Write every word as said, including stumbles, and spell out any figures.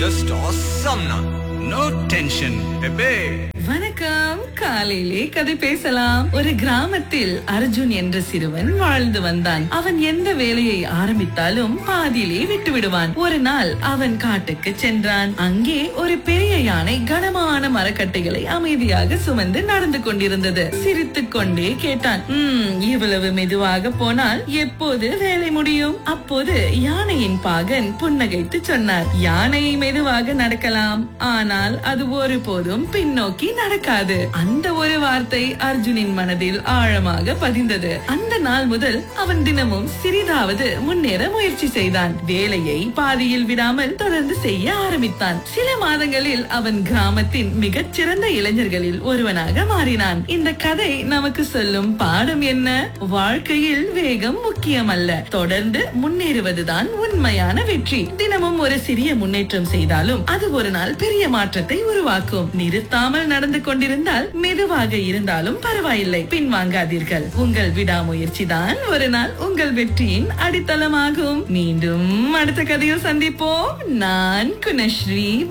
just awesome na. No tension, pepe. வணக்கம். காலையிலே கதை பேசலாம். ஒரு கிராமத்தில் அர்ஜுன் என்ற சிறுவன் வாழ்ந்து வந்தான். அவன் எந்த வேலையை ஆரம்பித்தாலும் பாதியிலே விட்டு விடுவான். ஒரு நாள் அவன் காட்டுக்கு சென்றான். அங்கே ஒரு பெரிய யானை கனமான மரக்கட்டைகளை அமைதியாக சுமந்து நடந்து கொண்டிருந்தது. சிரித்துக் கொண்டே கேட்டான், உம் இவ்வளவு மெதுவாக போனால் எப்போது வேலை முடியும்? அப்போது யானையின் பாகன் புன்னகைத்து சொன்னார், யானை மெதுவாக நடக்கலாம், ஆனால் அது ஒருபோதும் பின்னோக்கி நடக்காது. அந்த ஒரு வார்த்தை அர்ஜுனின் மனதில் ஆழமாக பதிந்தது. அந்த நாள் முதல் அவன் தினமும் சிறிதாவது முன்னேற முயற்சி செய்தான். வேலையை பாதியில் விடாமல் தொடர்ந்து செய்ய ஆரம்பித்தான். சில மாதங்களில் அவன் கிராமத்தின் மிகச் சிறந்த இளைஞர்களில் ஒருவனாக மாறினான். இந்த கதை நமக்கு சொல்லும் பாடம் என்ன? வாழ்க்கையில் வேகம் முக்கியமல்ல, தொடர்ந்து முன்னேறுவதுதான் உண்மையான வெற்றி. தினமும் ஒரு சிறிய முன்னேற்றம் செய்தாலும் அது ஒரு நாள் பெரிய மாற்றத்தை உருவாக்கும். நிறுத்தாமல் நடந்து கொண்டிருந்தால் மெதுவாக இருந்தாலும் பரவாயில்லை, பின்வாங்காதீர்கள். உங்கள் விடாமுயற்சி தான் ஒரு நாள் உங்கள் வெற்றியின் அடித்தளமாகும். மீண்டும் அடுத்த கதையில் சந்திப்போம். நான் குணஸ்ரீ.